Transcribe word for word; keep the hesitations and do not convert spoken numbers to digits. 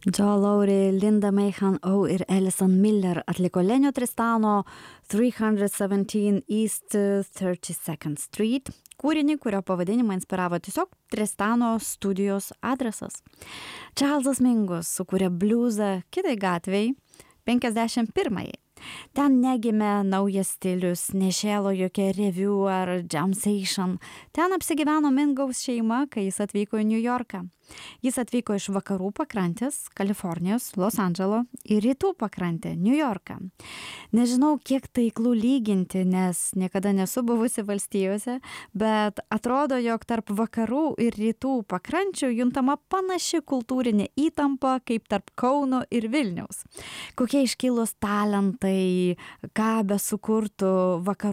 Joe Lowry, Linda Mayhan O ir Alison Miller atliko Lenio Tristano trys septyniolika East thirty-second Street kūrinį, kurio pavadinimą inspiravo tiesiog Tristano studijos adresas. Čarlzas Mingus sukūrė bliuzą kitai gatvei penkiasdešimt pirmajai. Ten negimė naujas stilius, nešėlo jokia review ar jam session. Ten apsigyveno Mingaus šeima, kai jis atvyko į New Yorką. Jis atvyko iš vakarų pakrantės, Kalifornijos, Los Andželo ir rytų pakrantę, New Yorką. Nežinau, kiek taiklų lyginti, nes niekada nesu buvusi valstijose, bet atrodo, jog tarp vakarų ir rytų pakrančių juntama panaši kultūrinė įtampa kaip tarp Kauno ir Vilniaus. Kokie iškilūs talentai, ką be sukurtų vakarų